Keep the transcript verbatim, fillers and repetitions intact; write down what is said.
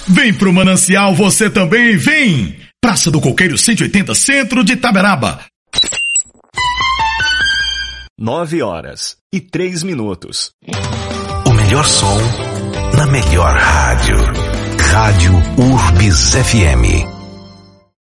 Vem pro Manancial, você também vem! Praça do Coqueiro cento e oitenta, centro de Itaberaba. Nove horas e três minutos. O melhor som na melhor rádio. Rádio Urbis F M.